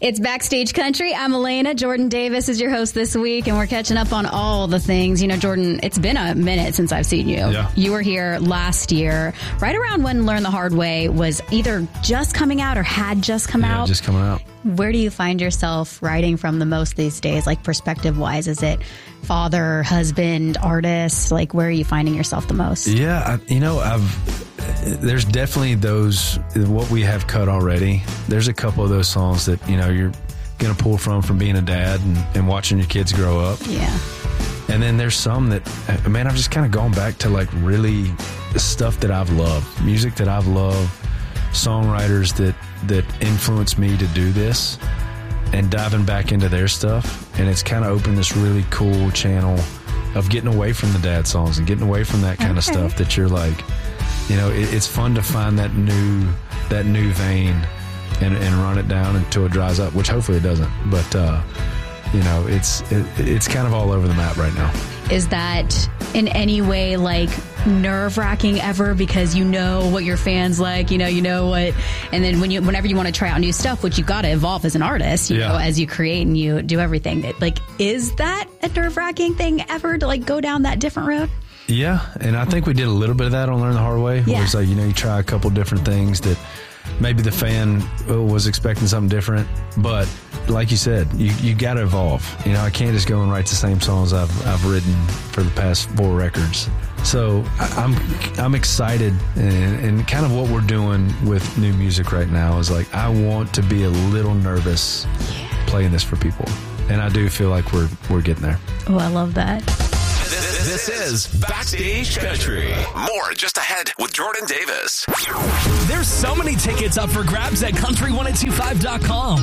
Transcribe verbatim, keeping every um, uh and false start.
It's Backstage Country. I'm Elena. Jordan Davis is your host this week, and we're catching up on all the things. You know, Jordan, it's been a minute since I've seen you. Yeah. You were here last year, right around when Learn the Hard Way was either just coming out or had just come yeah, out. just coming out. Where do you find yourself writing from the most these days, like perspective-wise? Is it father, husband, artist? Like, where are you finding yourself the most? Yeah, I, you know, I've there's definitely those, what we have cut already. There's a couple of those songs that, you know, you're going to pull from from being a dad and, and watching your kids grow up. Yeah. And then there's some that, man, I've just kind of gone back to like really stuff that I've loved, music that I've loved, songwriters that, that influenced me to do this, and diving back into their stuff. And it's kind of opened this really cool channel of getting away from the dad songs and getting away from that kind okay. of stuff that you're like, you know, it, it's fun to find that new that new vein and, and run it down until it dries up, which hopefully it doesn't. But, uh, you know, it's it, it's kind of all over the map right now. Is that in any way like nerve-wracking ever, because you know what your fans like, you know, you know what, and then when you, whenever you want to try out new stuff, which you got to evolve as an artist, you yeah. know, as you create and you do everything, that, like, is that a nerve-wracking thing ever to like go down that different road? Yeah, and I think we did a little bit of that on Learn the Hard Way. Yeah. Where it's like, you know, you try a couple different things that maybe the fan was expecting something different, but like you said, you you got to evolve. You know, I can't just go and write the same songs I've I've written for the past four records. So I, I'm I'm excited, and, and kind of what we're doing with new music right now is like, I want to be a little nervous yeah. playing this for people, and I do feel like we're we're getting there. Oh, I love that. This is Backstage Country. More just ahead with Jordan Davis. There's so many tickets up for grabs at country ten twenty-five dot com.